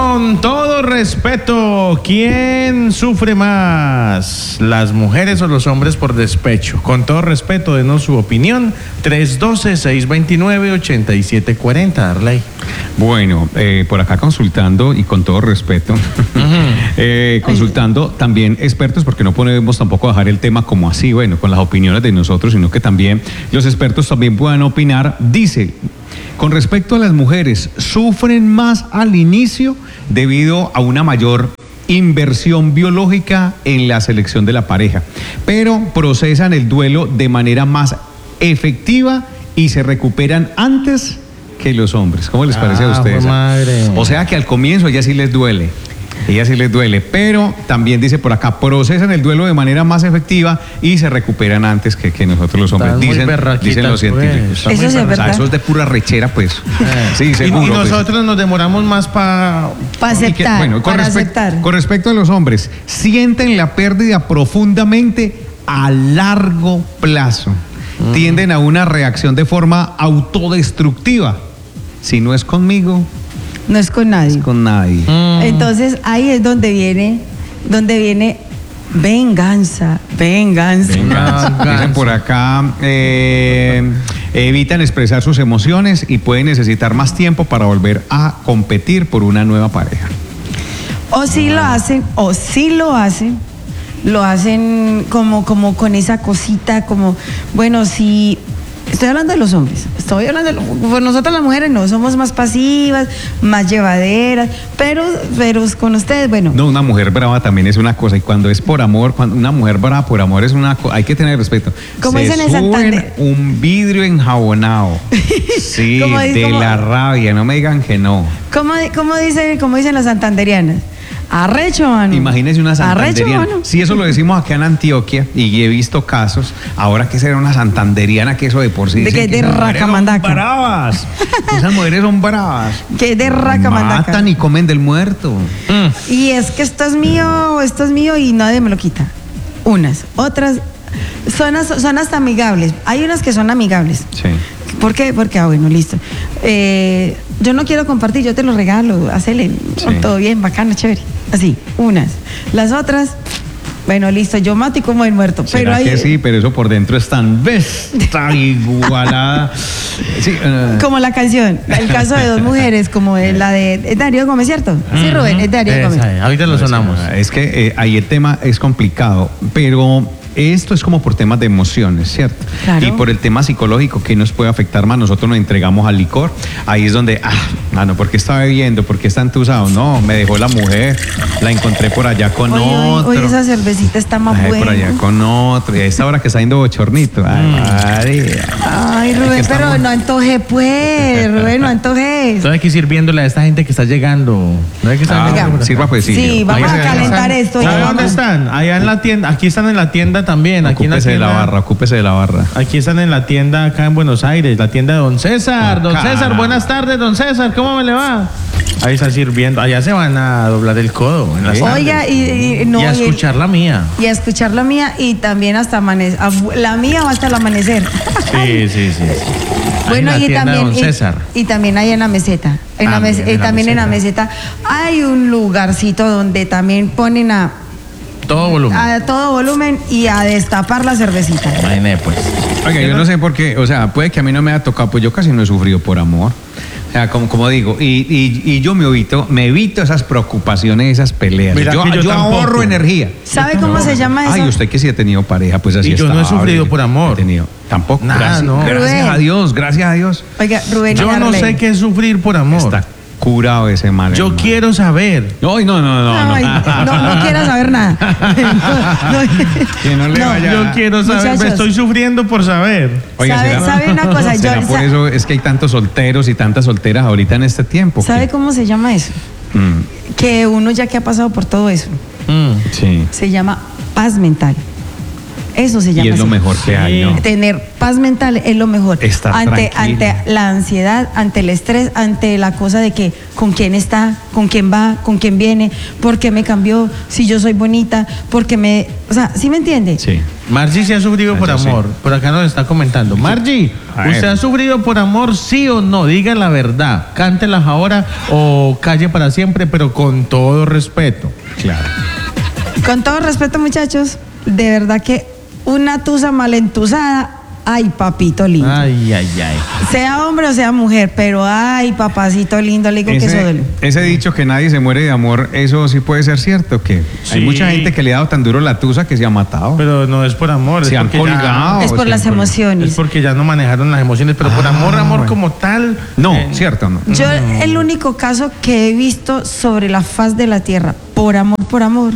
con todo respeto, ¿quién sufre más? ¿Las mujeres o los hombres por despecho? Con todo respeto, denos su opinión. 312-629-8740, Darley. Bueno, por acá consultando y con todo respeto, consultando también expertos, porque no podemos tampoco dejar el tema como así, bueno, con las opiniones de nosotros, sino que también los expertos también puedan opinar. Dice, con respecto a las mujeres, sufren más al inicio debido a una mayor inversión biológica en la selección de la pareja, pero procesan el duelo de manera más efectiva y se recuperan antes que los hombres. ¿Cómo les parece a ustedes? Madre. O sea que al comienzo ella sí les duele, pero también dice por acá, procesan el duelo de manera más efectiva y se recuperan antes que nosotros los hombres. Dicen los científicos. Eso sí es verdad. Eso es de pura rechera, pues. Sí, seguro. Y nosotros nos demoramos más para aceptar. Bueno, con respecto a los hombres, sienten la pérdida profundamente a largo plazo. Tienden a una reacción de forma autodestructiva. Si no es conmigo, no es con nadie. Es con nadie. Entonces ahí es donde viene venganza. Dicen por acá, evitan expresar sus emociones y pueden necesitar más tiempo para volver a competir por una nueva pareja. O sí lo hacen como con esa cosita, como, bueno, si... Estoy hablando de los hombres, pues nosotras las mujeres no, somos más pasivas, más llevaderas, pero con ustedes, bueno. No, una mujer brava también es una cosa, y cuando es por amor, cuando una mujer brava por amor es una cosa, hay que tener respeto. ¿Cómo dicen en Santander? Un vidrio enjabonado, sí, la rabia, no me digan que no. ¿Cómo dicen las santanderianas? Arrecho, mano. Imagínese una santanderiana. Si eso lo decimos acá en Antioquia, y he visto casos, ahora que será una santanderiana, que eso de por sí. De que es de racamandaca. Son bravas. Esas mujeres son bravas. Que es de racamandaca. Matan y comen del muerto. Y es que esto es mío y nadie me lo quita. Otras son hasta amigables. Hay unas que son amigables. Sí. ¿Por qué? Porque, bueno, listo. Yo no quiero compartir, yo te lo regalo, hacele, todo bien, bacano, chévere. Así, unas. Las otras, bueno, listo, yo mato y como el muerto. ¿Será pero que sí? Pero eso por dentro es tan bestia igualada. Sí, como la canción, el caso de dos mujeres, como la de Darío Gómez, ¿cierto? Sí, Rubén, es Darío Gómez. Ahorita lo sonamos. Es que ahí el tema es complicado, pero... Esto es como por temas de emociones, ¿cierto? Claro. Y por el tema psicológico, ¿qué nos puede afectar más? Nosotros nos entregamos al licor. Ahí es donde, no, ¿por qué está bebiendo? ¿Por qué está entusado? No, me dejó la mujer, la encontré por allá con otro. Hoy esa cervecita está más buena. Por allá con otro. Y a esta hora que está yendo bochornito. Ay, Rubén, pero no antoje, pues. Rubén, no antojes. Entonces hay que ir sirviéndole a esta gente que está llegando. ¿No hay que estar sirva pues sí. Sí, vamos a calentar esto. ¿Sabe dónde están? Allá en la tienda. Aquí están en la tienda también. Ocúpese de la barra. Aquí están en la tienda acá en Buenos Aires, la tienda de Don César. Don César, buenas tardes, Don César, ¿cómo me le va? Ahí está sirviendo, allá se van a doblar el codo en las tardes. Oiga, y a escuchar la mía. Y a escuchar la mía y también hasta amanecer. La mía va hasta el amanecer. Sí. Bueno, y también Don César. Y también hay en la meseta. En la meseta hay un lugarcito donde también ponen a todo volumen y a destapar la cervecita. Imagínate, pues. Oiga, yo no sé por qué, o sea, puede que a mí no me haya tocado, pues yo casi no he sufrido por amor. O sea, como digo, y yo me evito esas preocupaciones, esas peleas. Mira, yo ahorro energía. ¿Sabe cómo se llama eso? Ay, usted que sí ha tenido pareja, pues así está. Y yo no he sufrido por amor. Tampoco. Nada, gracias a Dios. Oiga, Rubén, yo no sé qué es sufrir por amor. Está curado ese man. Yo quiero saber. No quiero saber nada. Que no le vaya. Yo quiero saber. Muchachos, me estoy sufriendo por saber. Oiga, ¿sabe una cosa? Por eso es que hay tantos solteros y tantas solteras ahorita en este tiempo. ¿Sabe cómo se llama eso? Que uno ya que ha pasado por todo eso. Sí. Se llama paz mental. Eso se llama Y es lo así. mejor que hay, ¿no? Tener paz mental es lo mejor. Estar ante tranquila. la ansiedad, ante el estrés, ante la cosa de que con quién está, con quién va, con quién viene, por qué me cambió, si yo soy bonita, porque me... O sea, ¿sí me entiende? Sí. Margie se ha sufrido por Yo sí. amor. Por acá nos está comentando. Margie, A ver. ¿usted ha sufrido por amor, sí o no? Diga la verdad. Cántelas ahora o calle para siempre, pero con todo respeto. Claro. Con todo respeto, muchachos, de verdad que una tusa malentusada, ay, papito lindo. Ay, ay, ay. Sea hombre o sea mujer, pero ay, papacito lindo, le digo que eso duele. Ese dicho que nadie se muere de amor, ¿eso sí puede ser cierto? Que Sí. hay mucha gente que le ha dado tan duro la tusa que se ha matado. Pero no es por amor. Se es han porque colgado. Es por se las han colgado. emociones. Es porque ya no manejaron las emociones. Pero por amor, amor bueno. como tal. No, cierto, no. Yo el único caso que he visto sobre la faz de la tierra, por amor,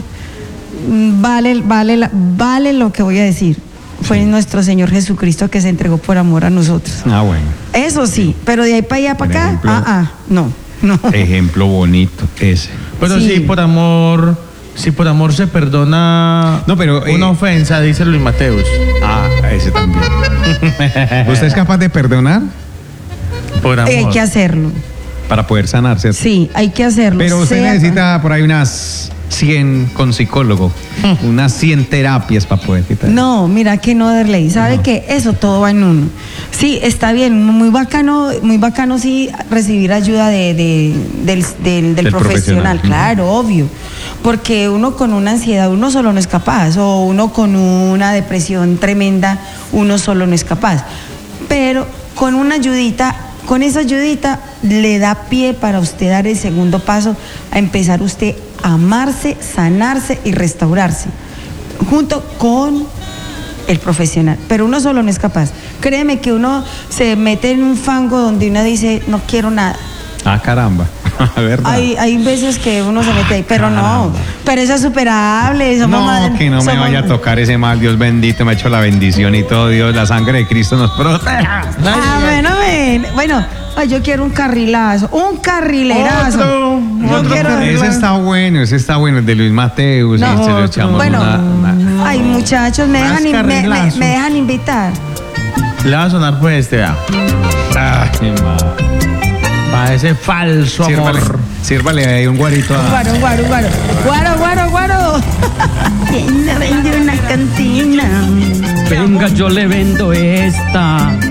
vale lo que voy a decir. Fue nuestro Señor Jesucristo que se entregó por amor a nosotros. Ah, bueno. Eso sí, pero de ahí para allá, Por para acá, ejemplo. no. Ejemplo bonito ese. Pero Sí. sí, por amor. Si por amor se perdona No, pero, una ofensa, dice Luis Mateus. Ah, ese también. ¿Usted es capaz de perdonar Por amor. Hay que hacerlo. para poder sanar, cierto? Sí, hay que hacerlo. Pero usted Sea- necesita por ahí unas 100 con psicólogo, unas 100 terapias para poder quitar. No, mira que no, Derley. ¿Sabe que eso todo va en uno? Sí, está bien, muy bacano sí recibir ayuda del profesional, profesional. claro, obvio. Porque uno con una ansiedad, uno solo no es capaz, o uno con una depresión tremenda, uno solo no es capaz. Pero con una ayudita, con esa ayudita le da pie para usted dar el segundo paso, a empezar usted a amarse, sanarse y restaurarse, junto con el profesional. Pero uno solo no es capaz. Créeme que uno se mete en un fango donde uno dice, no quiero nada. Ah, caramba. ¿Verdad? Hay veces que uno se mete ahí, pero no. Pero eso es superable. Somos No, más- que no me somos- vaya a tocar ese mal, Dios bendito, me ha hecho la bendición y todo, Dios, la sangre de Cristo nos proteja. Bueno, ay, yo quiero un carrilazo, un carrilerazo. Yo Otro quiero- carrilazo. Ese está bueno, el de Luis Mateus, No, y se lo echamos bueno, una- ay, muchachos, me Más dejan, carrilazo. me dejan invitar. Le va a sonar pues este, vea. Qué mal. Para ese falso Sírvale, amor. sírvale ahí un guarito a... Guaro. ¿Quién me vende una cantina? Venga, yo le vendo esta.